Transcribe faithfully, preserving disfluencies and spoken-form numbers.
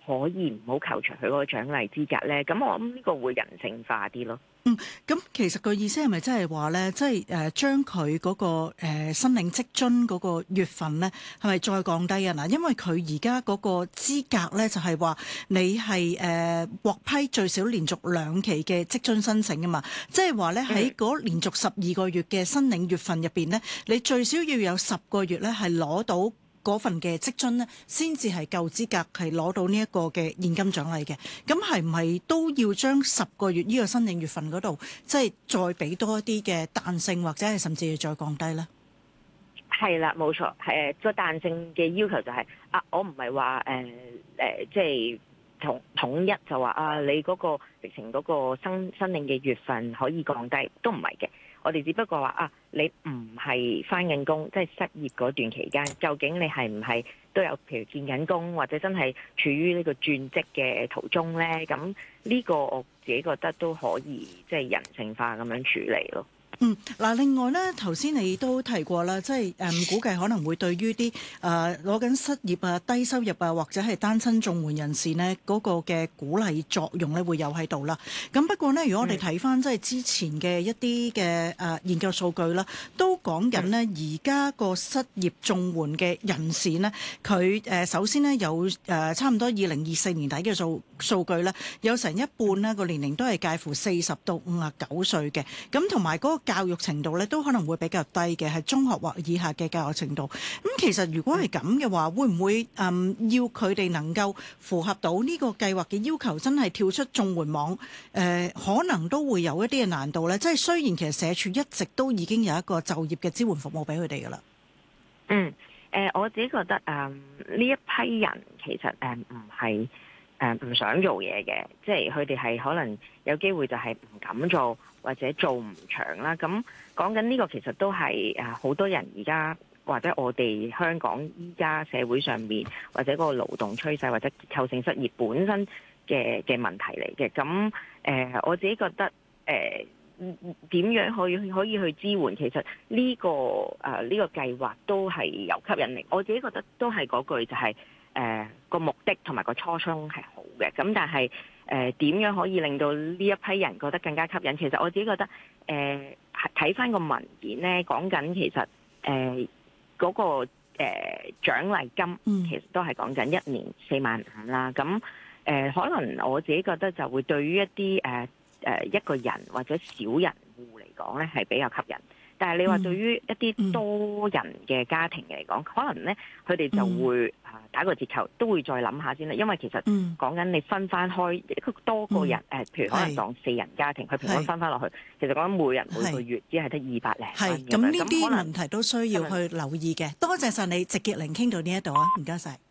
可以唔好扣除佢嗰個獎勵資格咧？咁我諗呢個會人性化啲咯。 嗯，咁其實個意思係咪真係話咧，即係誒將佢嗰個誒申領職津嗰個月份咧，係咪再降低啊？嗱，因為佢而家嗰個資格咧就係話你係誒獲批最少連續兩期嘅職津申請啊嘛，即係話咧喺嗰連續十二個月嘅申領月份入邊咧，你最少要有十個月咧係攞到嗰份嘅職津咧，先至係夠資格係攞到呢一個嘅現金獎勵嘅。咁係唔係都要將十個月呢個申領月份嗰度，即係再俾多一啲嘅彈性，或者係甚至要再降低咧？ 係啦，冇錯，係誒個彈性嘅要求就係、是、啊，我唔係話誒誒，即係統統一就話啊，你嗰個直情嗰個申申領嘅月份可以降低，都唔係嘅。我哋只不過話啊，你唔係返緊工，即係失業嗰段期間，究竟你係唔係都有譬如見緊工，或者真係處於呢個轉職嘅途中呢？咁呢個我自己覺得都可以即係人性化咁樣處理咯。 嗯，嗱，另外咧，頭先你都提過啦，即係誒估計可能會對於啲誒攞緊失業啊、低收入啊或者係單親綜援人士呢嗰個嘅鼓勵作用咧會有喺度啦。咁不過呢，如果我哋睇翻即係之前嘅一啲嘅誒研究數據啦，都講緊呢而家個失業綜援嘅人士呢，佢誒首先呢有誒差唔多二零二四年底嘅數數據咧，有成一半呢個年齡都係介乎四十到五十九歲嘅，咁同埋嗰個教育程度咧都可能會比較低嘅，係中學或以下嘅教育程度。咁其實如果係咁嘅話，會唔會嗯要佢哋能夠符合到呢個計劃嘅要求，真係跳出綜援網？誒、呃，可能都會有一啲嘅難度咧。即係雖然其實社署一直都已經有一個就業嘅支援服務俾佢哋噶啦。 嗯，誒、呃，我自己覺得誒呢、嗯、一批人其實誒唔係誒唔想做嘢嘅，即係佢哋係可能有機會就係唔敢做。或者做唔長啦，咁講緊呢個其實都係誒好多人而家或者我哋香港依家社會上面或者嗰個勞動趨勢或者結構性失業本身嘅嘅問題嚟嘅。咁誒、呃、我自己覺得誒點、呃、樣可以可以去支援，其實呢、這個誒呢、呃這個計劃都係有吸引力。我自己覺得都係嗰句就係誒個目的同埋個初衷係好嘅，咁但係。誒點、呃、樣可以令到呢一批人覺得更加吸引？其實我自己覺得，誒睇翻個文件咧，講緊其實誒嗰、呃那個誒、呃、獎勵金，其實都係講緊一年四萬五啦。咁誒、呃、可能我自己覺得就會對於一啲誒誒一個人或者小人戶嚟講咧係比較吸引。但係你話對於一啲多人嘅家庭嚟講，嗯、可能咧佢哋就會啊打個折扣，都會再諗下先啦。因為其實講緊你分翻開一個多個人，誒、嗯，譬如可能當四人家庭，佢平均分翻落去，是其實講緊每人每個月只係得二百零蚊。係咁，呢啲問題都需要去留意嘅。多謝晒你，直傑玲傾到呢一度啊，唔該晒。